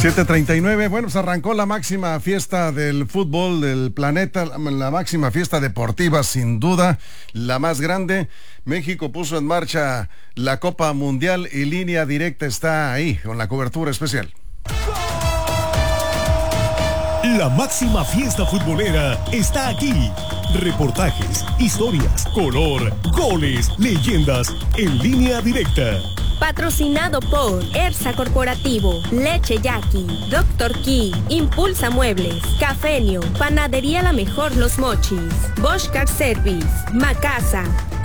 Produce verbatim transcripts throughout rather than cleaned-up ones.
siete treinta y nueve, bueno, pues arrancó la máxima fiesta del fútbol del planeta, la máxima fiesta deportiva sin duda, la más grande. México puso en marcha la Copa Mundial y Línea Directa está ahí con la cobertura especial. La máxima fiesta futbolera está aquí. Reportajes, historias, color, goles, leyendas en Línea Directa. Patrocinado por Ersa Corporativo, Leche Yaqui, Doctor Key, Impulsa Muebles, Cafenio, Panadería La Mejor Los Mochis, Bosch Car Service, Macasa.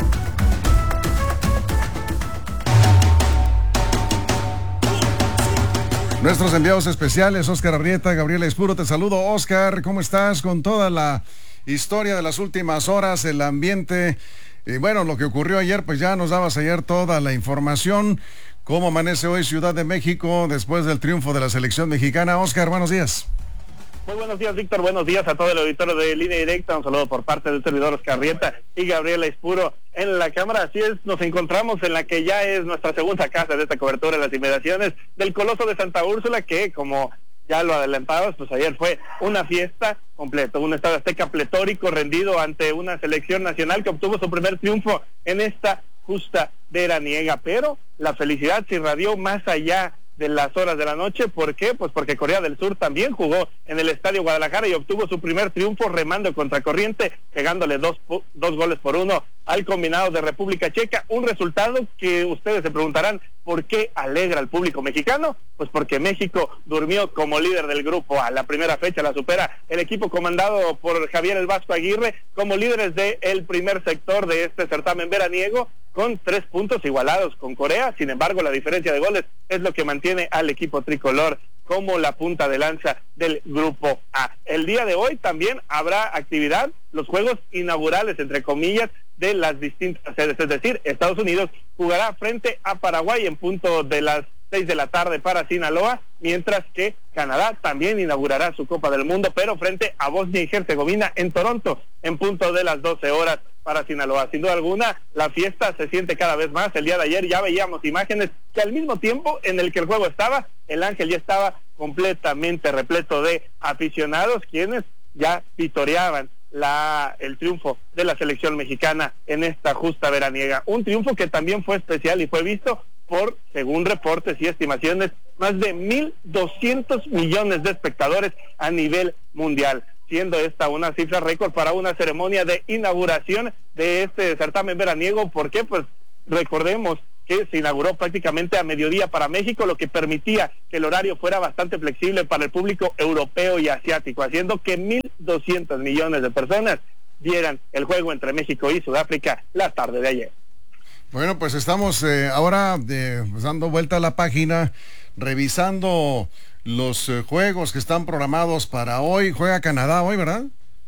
Nuestros enviados especiales, Oscar Arrieta, Gabriela Espuro, te saludo. Oscar, ¿cómo estás? Con toda la historia de las últimas horas, el ambiente, y bueno, lo que ocurrió ayer, pues ya nos dabas ayer toda la información. ¿Cómo amanece hoy Ciudad de México después del triunfo de la selección mexicana? Oscar, buenos días. Muy buenos días, Víctor. Buenos días a todo el auditorio de Línea Directa. Un saludo por parte del servidor Oscar Arrieta y Gabriela Espuro en la cámara. Así es, nos encontramos en la que ya es nuestra segunda casa de esta cobertura en las inmediaciones del Coloso de Santa Úrsula, que como ya lo adelantabas, pues ayer fue una fiesta completa, un estadio azteca pletórico rendido ante una selección nacional que obtuvo su primer triunfo en esta justa veraniega, pero la felicidad se irradió más allá de las horas de la noche. ¿Por qué? Pues porque Corea del Sur también jugó en el Estadio Guadalajara y obtuvo su primer triunfo remando contra corriente, pegándole dos, dos goles por uno al combinado de República Checa. Un resultado que ustedes se preguntarán, ¿por qué alegra al público mexicano? Pues porque México durmió como líder del grupo A. La primera fecha la supera el equipo comandado por Javier El Vasco Aguirre como líderes del primer sector de este certamen veraniego, con tres puntos igualados con Corea. Sin embargo, la diferencia de goles es lo que mantiene al equipo tricolor como la punta de lanza del grupo A. El día de hoy también habrá actividad, los juegos inaugurales, entre comillas, de las distintas sedes, es decir, Estados Unidos jugará frente a Paraguay en punto de las seis de la tarde para Sinaloa, mientras que Canadá también inaugurará su Copa del Mundo, pero frente a Bosnia y Herzegovina en Toronto, en punto de las doce horas para Sinaloa. Sin duda alguna, la fiesta se siente cada vez más. El día de ayer ya veíamos imágenes que al mismo tiempo en el que el juego estaba, el Ángel ya estaba completamente repleto de aficionados, quienes ya vitoreaban la, el triunfo de la selección mexicana en esta justa veraniega. Un triunfo que también fue especial y fue visto por, según reportes y estimaciones, más de mil doscientos millones de espectadores a nivel mundial, siendo esta una cifra récord para una ceremonia de inauguración de este certamen veraniego. ¿Por qué? Pues recordemos que se inauguró prácticamente a mediodía para México, lo que permitía que el horario fuera bastante flexible para el público europeo y asiático, haciendo que mil doscientos millones de personas vieran el juego entre México y Sudáfrica la tarde de ayer. Bueno, pues estamos eh, ahora eh, pues dando vuelta a la página, revisando los eh, juegos que están programados para hoy. Juega Canadá hoy, ¿verdad?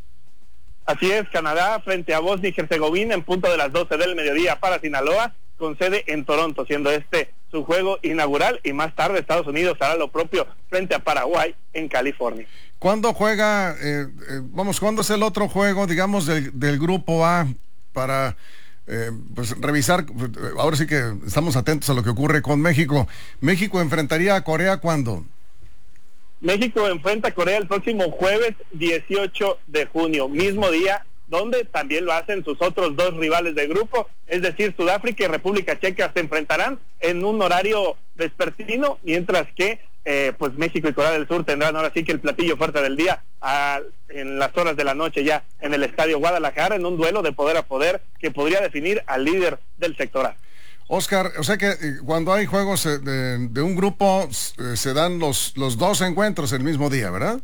Así es, Canadá frente a Bosnia y Herzegovina en punto de las doce del mediodía para Sinaloa, con sede en Toronto, siendo este su juego inaugural, y más tarde Estados Unidos hará lo propio frente a Paraguay en California. ¿Cuándo juega, eh, eh, vamos, cuándo es el otro juego, digamos, del, del grupo A para... Eh, pues revisar, ahora sí que estamos atentos a lo que ocurre con México? ¿México enfrentaría a Corea cuándo? México enfrenta a Corea el próximo jueves dieciocho de junio, mismo día donde también lo hacen sus otros dos rivales de grupo, es decir, Sudáfrica y República Checa se enfrentarán en un horario vespertino, mientras que eh, pues México y Corea del Sur tendrán ahora sí que el platillo fuerte del día a, en las horas de la noche ya en el Estadio Guadalajara, en un duelo de poder a poder que podría definir al líder del sector A. Oscar, o sea que eh, cuando hay juegos eh, de, de un grupo eh, se dan los, los dos encuentros el mismo día, ¿verdad?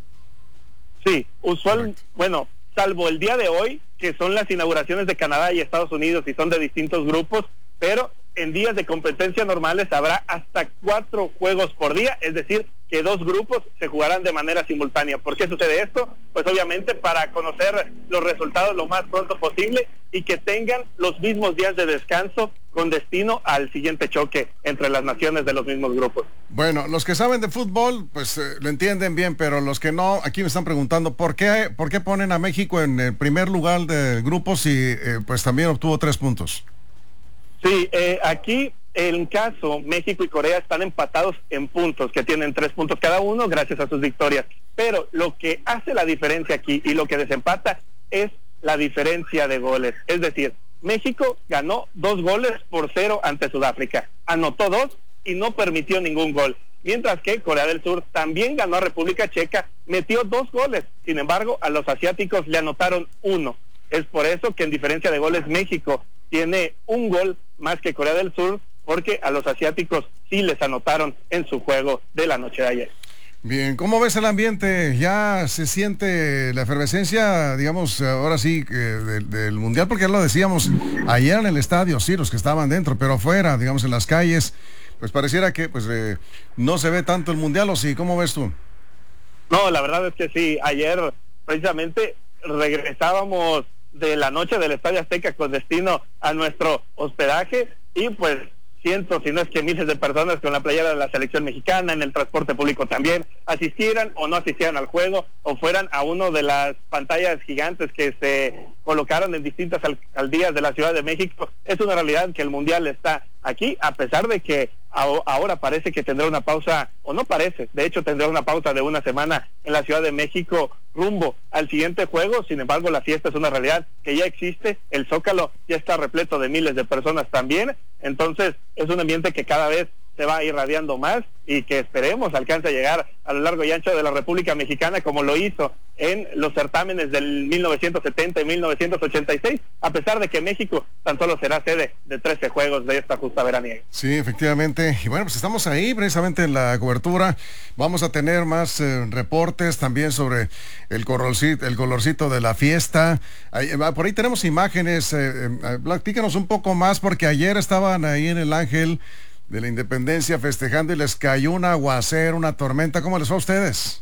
Sí, usual, bueno, salvo el día de hoy, que son las inauguraciones de Canadá y Estados Unidos y son de distintos grupos, pero en días de competencia normales habrá hasta cuatro juegos por día, es decir, que dos grupos se jugarán de manera simultánea. ¿Por qué sucede esto? Pues obviamente para conocer los resultados lo más pronto posible y que tengan los mismos días de descanso con destino al siguiente choque entre las naciones de los mismos grupos. Bueno, los que saben de fútbol, pues eh, lo entienden bien, pero los que no, aquí me están preguntando, ¿por qué, por qué ponen a México en el primer lugar del grupo si eh, pues también obtuvo tres puntos? Sí, eh, aquí En caso, México y Corea están empatados en puntos, que tienen tres puntos cada uno gracias a sus victorias. Pero lo que hace la diferencia aquí y lo que desempata es la diferencia de goles. Es decir, México ganó dos goles por cero ante Sudáfrica, anotó dos y no permitió ningún gol. Mientras que Corea del Sur también ganó a República Checa, metió dos goles. Sin embargo, a los asiáticos le anotaron uno. Es por eso que en diferencia de goles México tiene un gol más que Corea del Sur, porque a los asiáticos sí les anotaron en su juego de la noche de ayer. Bien, ¿cómo ves el ambiente? ¿Ya se siente la efervescencia, digamos, ahora sí, eh, del, del Mundial? Porque ya lo decíamos ayer en el estadio, sí, los que estaban dentro, pero afuera, digamos, en las calles, pues pareciera que pues eh, no se ve tanto el Mundial, ¿o sí? ¿Cómo ves tú? No, la verdad es que sí, ayer precisamente regresábamos de la noche del Estadio Azteca con destino a nuestro hospedaje y pues cientos, si no es que miles de personas con la playera de la selección mexicana, en el transporte público también, asistieran o no asistieran al juego, o fueran a uno de las pantallas gigantes que se colocaron en distintas alcaldías de la Ciudad de México. Es una realidad que el Mundial está aquí, a pesar de que ahora parece que tendrá una pausa, o no parece, de hecho tendrá una pausa de una semana en la Ciudad de México rumbo al siguiente juego. Sin embargo, la fiesta es una realidad que ya existe, el Zócalo ya está repleto de miles de personas también, entonces es un ambiente que cada vez se va irradiando más y que esperemos alcance a llegar a lo largo y ancho de la República Mexicana, como lo hizo en los certámenes del mil novecientos setenta y mil novecientos ochenta y seis, a pesar de que México tan solo será sede de trece juegos de esta justa veraniega. Sí, efectivamente, y bueno, pues estamos ahí precisamente en la cobertura. Vamos a tener más eh, reportes también sobre el colorcito, el colorcito de la fiesta. Ahí, por ahí tenemos imágenes, eh, eh, platícanos un poco más, porque ayer estaban ahí en el Ángel de la Independencia festejando y les cayó un aguacero, una tormenta. ¿Cómo les fue a ustedes?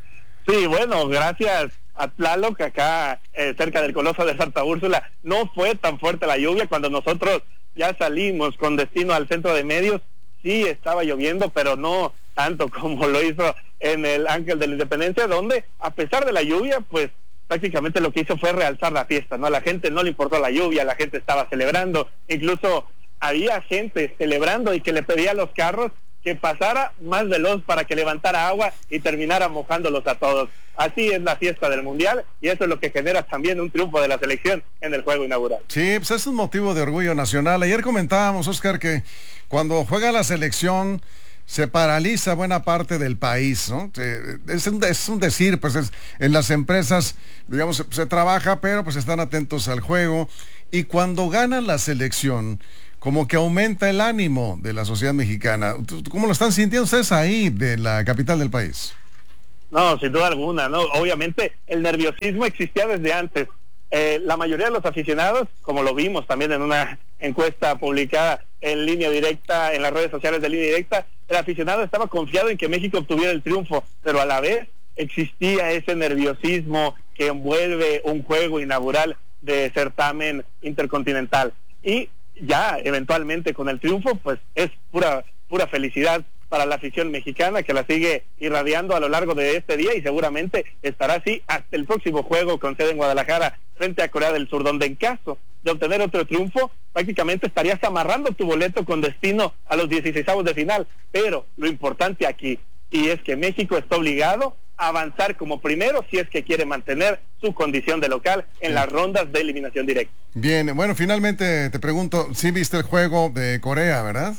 Sí, bueno, gracias a Tlaloc, acá eh, cerca del Coloso de Santa Úrsula, no fue tan fuerte la lluvia. Cuando nosotros ya salimos con destino al centro de medios, sí estaba lloviendo, pero no tanto como lo hizo en el Ángel de la Independencia, donde a pesar de la lluvia, pues prácticamente lo que hizo fue realzar la fiesta, ¿no? A la gente no le importó la lluvia, la gente estaba celebrando, incluso había gente celebrando y que le pedía a los carros que pasara más veloz para que levantara agua y terminara mojándolos a todos. Así es la fiesta del Mundial y eso es lo que genera también un triunfo de la selección en el juego inaugural. Sí, pues es un motivo de orgullo nacional. Ayer comentábamos, Oscar, que cuando juega la selección se paraliza buena parte del país, ¿no? Es un, es un decir, pues es, en las empresas, digamos, se, se trabaja, pero pues están atentos al juego, y cuando gana la selección, como que aumenta el ánimo de la sociedad mexicana. ¿Cómo lo están sintiendo ustedes ahí, de la capital del país? No, sin duda alguna, ¿no? Obviamente el nerviosismo existía desde antes. Eh, la mayoría de los aficionados, como lo vimos también en una encuesta publicada en línea directa, en las redes sociales de línea directa, el aficionado estaba confiado en que México obtuviera el triunfo, pero a la vez existía ese nerviosismo que envuelve un juego inaugural de certamen intercontinental. Y ya eventualmente con el triunfo, pues es pura pura felicidad para la afición mexicana, que la sigue irradiando a lo largo de este día y seguramente estará así hasta el próximo juego con sede en Guadalajara frente a Corea del Sur, donde en caso de obtener otro triunfo prácticamente estarías amarrando tu boleto con destino a los dieciseisavos de final. Pero lo importante aquí, y es que México está obligado a avanzar como primero si es que quiere mantener su condición de local en las rondas de eliminación directa. Bien, bueno, finalmente te pregunto, ¿sí viste el juego de Corea, verdad?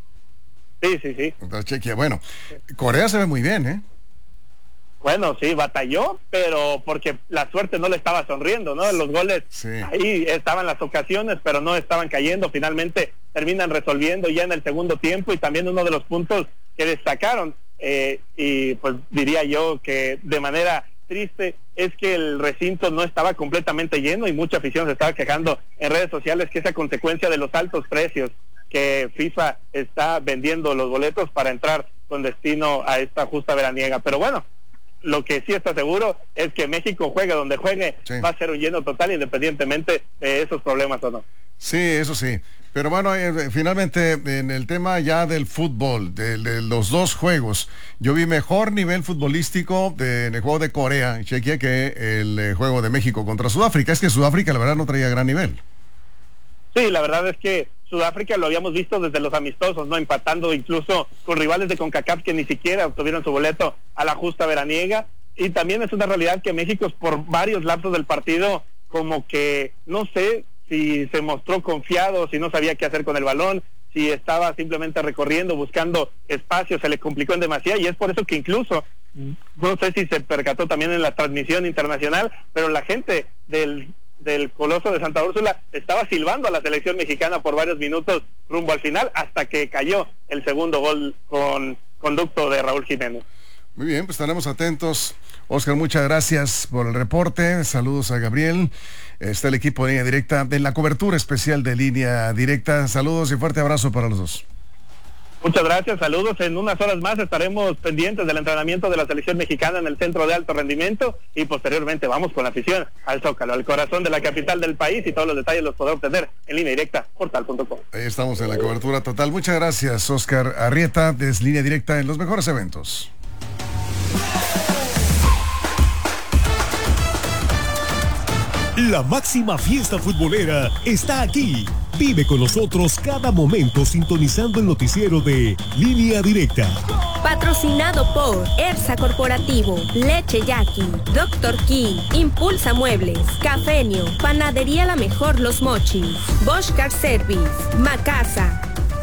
Sí, sí, sí. Entonces, chequea. Bueno, Corea se ve muy bien, ¿eh? Bueno, sí, batalló, pero porque la suerte no le estaba sonriendo, ¿no? Los goles, sí, ahí estaban las ocasiones, pero no estaban cayendo. Finalmente terminan resolviendo ya en el segundo tiempo, y también uno de los puntos que destacaron, eh, y pues diría yo que de manera triste, es que el recinto no estaba completamente lleno y mucha afición se estaba quejando en redes sociales que es a consecuencia de los altos precios que FIFA está vendiendo los boletos para entrar con destino a esta justa veraniega. Pero bueno, lo que sí está seguro es que México juegue donde juegue, sí, va a ser un lleno total independientemente de esos problemas o no. Sí, eso sí. Pero bueno, eh, finalmente en el tema ya del fútbol, de, de los dos juegos, yo vi mejor nivel futbolístico de, en el juego de Corea, Chequia, que el eh, juego de México contra Sudáfrica. Es que Sudáfrica la verdad no traía gran nivel. Sí, la verdad es que Sudáfrica lo habíamos visto desde los amistosos, no empatando incluso con rivales de CONCACAF que ni siquiera obtuvieron su boleto a la justa veraniega. Y también es una realidad que México por varios lapsos del partido como que no sé si se mostró confiado, si no sabía qué hacer con el balón, si estaba simplemente recorriendo, buscando espacio, se le complicó en demasía, y es por eso que incluso, no sé si se percató también en la transmisión internacional, pero la gente del, del Coloso de Santa Úrsula estaba silbando a la selección mexicana por varios minutos rumbo al final, hasta que cayó el segundo gol con conducto de Raúl Jiménez. Muy bien, pues estaremos atentos. Óscar, muchas gracias por el reporte. Saludos a Gabriel. Está el equipo de Línea Directa de la cobertura especial de Línea Directa. Saludos y fuerte abrazo para los dos. Muchas gracias, saludos. En unas horas más estaremos pendientes del entrenamiento de la selección mexicana en el Centro de Alto Rendimiento y posteriormente vamos con la afición al Zócalo, al corazón de la capital del país, y todos los detalles los podrá obtener en Línea Directa, portal punto com. Ahí estamos en la cobertura total. Muchas gracias, Óscar Arrieta, desde Línea Directa en los mejores eventos. La máxima fiesta futbolera está aquí. Vive con nosotros cada momento sintonizando el noticiero de Línea Directa. Patrocinado por ERSA Corporativo, Leche Yaqui, Doctor Key, Impulsa Muebles, Cafenio, Panadería La Mejor Los Mochis, Bosch Car Service, Macasa.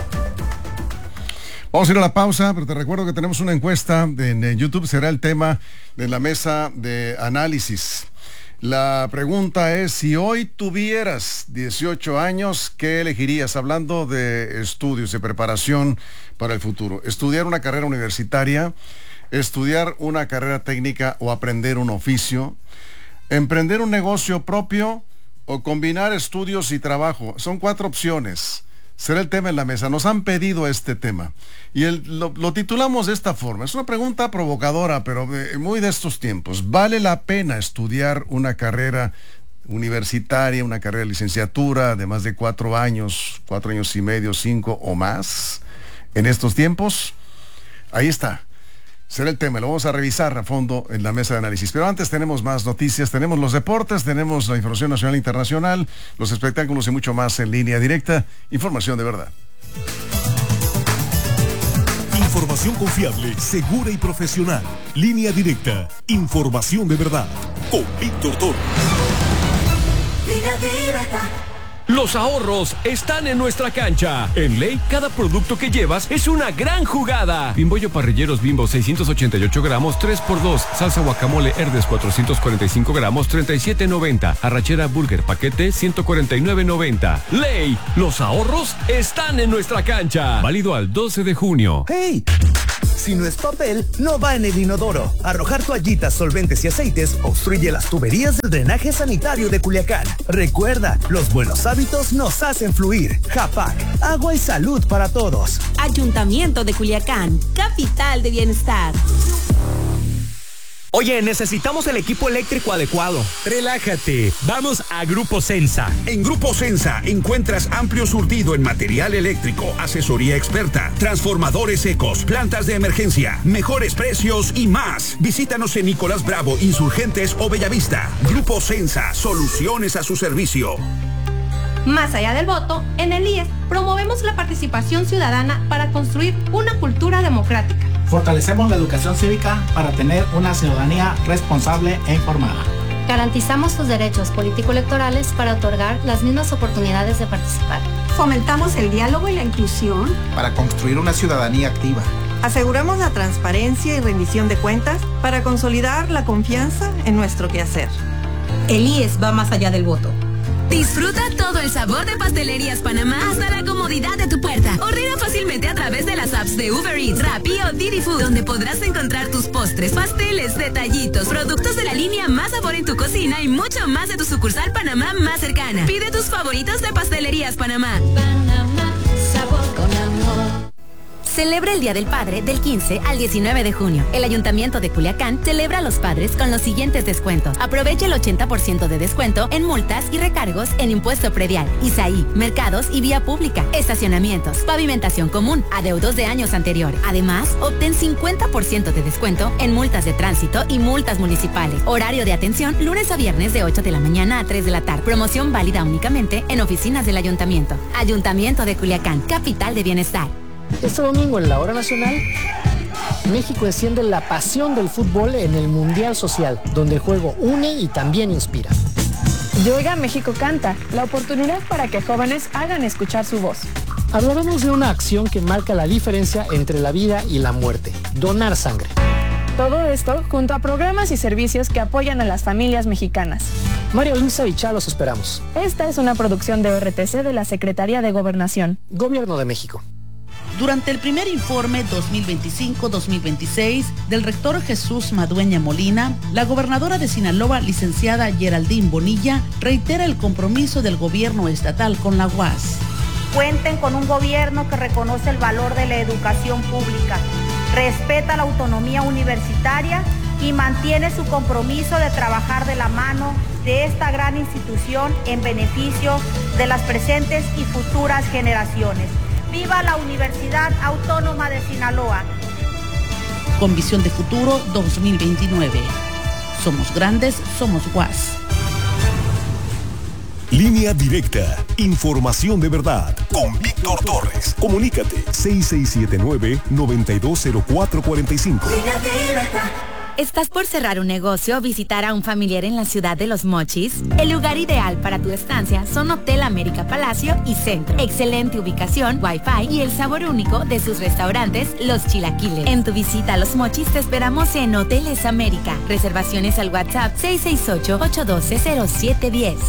Vamos a ir a la pausa, pero te recuerdo que tenemos una encuesta en, en YouTube, será el tema de la mesa de análisis. La pregunta es, si hoy tuvieras dieciocho años, ¿qué elegirías? Hablando de estudios, de preparación para el futuro. Estudiar una carrera universitaria, estudiar una carrera técnica o aprender un oficio, emprender un negocio propio o combinar estudios y trabajo. Son cuatro opciones. Será el tema en la mesa. Nos han pedido este tema y el, lo, lo titulamos de esta forma. Es una pregunta provocadora, pero de, muy de estos tiempos. ¿Vale la pena estudiar una carrera universitaria, una carrera de licenciatura de más de cuatro años, cuatro años y medio, cinco o más en estos tiempos? Ahí está. Será el tema, lo vamos a revisar a fondo en la mesa de análisis. Pero antes tenemos más noticias, tenemos los deportes, tenemos la información nacional e internacional, los espectáculos y mucho más en Línea Directa. Información de verdad. Información confiable, segura y profesional. Línea Directa. Información de verdad. Con Víctor Toro. Línea Directa. Los ahorros están en nuestra cancha. En Ley, cada producto que llevas es una gran jugada. Bimbollo Parrilleros Bimbo seiscientos ochenta y ocho gramos, tres por dos. Salsa guacamole Herdes cuatrocientos cuarenta y cinco gramos, treinta y siete noventa. Arrachera Burger paquete ciento cuarenta y nueve noventa. Ley, los ahorros están en nuestra cancha. Válido al doce de junio. ¡Hey! Si no es papel, no va en el inodoro. Arrojar toallitas, solventes y aceites obstruye las tuberías del drenaje sanitario de Culiacán. Recuerda, los buenos hábitos nos hacen fluir. Japac, agua y salud para todos. Ayuntamiento de Culiacán, capital de bienestar. Oye, necesitamos el equipo eléctrico adecuado. Relájate, vamos a Grupo Sensa. En Grupo Sensa encuentras amplio surtido en material eléctrico, asesoría experta, transformadores secos, plantas de emergencia, mejores precios y más. Visítanos en Nicolás Bravo, Insurgentes o Bellavista. Grupo Sensa, soluciones a su servicio. Más allá del voto, en el I E S promovemos la participación ciudadana para construir una cultura democrática. Fortalecemos la educación cívica para tener una ciudadanía responsable e informada. Garantizamos sus derechos político-electorales para otorgar las mismas oportunidades de participar. Fomentamos el diálogo y la inclusión para construir una ciudadanía activa. Aseguramos la transparencia y rendición de cuentas para consolidar la confianza en nuestro quehacer. El I E S va más allá del voto. Disfruta todo el sabor de Pastelerías Panamá hasta la comodidad de tu puerta. Ordena fácilmente a través de las apps de Uber Eats, Rappi o Didi Food, donde podrás encontrar tus postres, pasteles, detallitos, productos de la línea Más Sabor en tu cocina y mucho más de tu sucursal Panamá más cercana. Pide tus favoritos de Pastelerías Panamá. Panamá, sabor con amor. Celebra el Día del Padre del quince al diecinueve de junio. El Ayuntamiento de Culiacán celebra a los padres con los siguientes descuentos. Aprovecha el ochenta por ciento de descuento en multas y recargos en impuesto predial, Isaí, mercados y vía pública, estacionamientos, pavimentación común, adeudos de años anteriores. Además, obtén cincuenta por ciento de descuento en multas de tránsito y multas municipales. Horario de atención lunes a viernes de ocho de la mañana a tres de la tarde. Promoción válida únicamente en oficinas del Ayuntamiento. Ayuntamiento de Culiacán, capital de bienestar. Este domingo en la Hora Nacional, México enciende la pasión del fútbol en el Mundial Social, donde el juego une y también inspira. Yoga México Canta, la oportunidad para que jóvenes hagan escuchar su voz. Hablaremos de una acción que marca la diferencia entre la vida y la muerte, donar sangre. Todo esto junto a programas y servicios que apoyan a las familias mexicanas. María Luisa y Chá los esperamos. Esta es una producción de O R T C de la Secretaría de Gobernación. Gobierno de México. Durante el primer informe dos mil veinticinco dos mil veintiséis del rector Jesús Madueña Molina, la gobernadora de Sinaloa, licenciada Geraldine Bonilla, reitera el compromiso del gobierno estatal con la U A S. Cuenten con un gobierno que reconoce el valor de la educación pública, respeta la autonomía universitaria y mantiene su compromiso de trabajar de la mano de esta gran institución en beneficio de las presentes y futuras generaciones. ¡Viva la Universidad Autónoma de Sinaloa! Con visión de futuro dos mil veintinueve. Somos grandes, somos U A S. Línea directa. Información de verdad. Con Víctor Torres. Comunícate seis seis siete nueve, nueve dos cero cuatro cuatro cinco. Línea directa. ¿Estás por cerrar un negocio o visitar a un familiar en la ciudad de Los Mochis? El lugar ideal para tu estancia son Hotel América Palacio y Centro. Excelente ubicación, wifi y el sabor único de sus restaurantes, Los Chilaquiles. En tu visita a Los Mochis te esperamos en Hoteles América. Reservaciones al WhatsApp seis seis ocho, ocho uno dos, cero siete uno cero.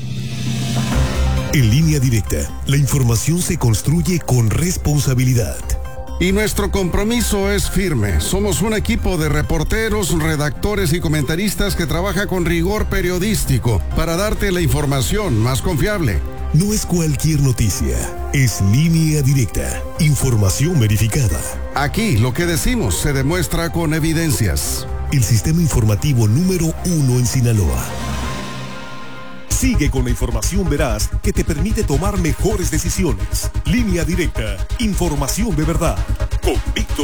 En Línea Directa, la información se construye con responsabilidad. Y nuestro compromiso es firme. Somos un equipo de reporteros, redactores y comentaristas que trabaja con rigor periodístico para darte la información más confiable. No es cualquier noticia, es Línea Directa, información verificada. Aquí lo que decimos se demuestra con evidencias. El sistema informativo número uno en Sinaloa. Sigue con la información veraz que te permite tomar mejores decisiones. Línea Directa, información de verdad. Con Víctor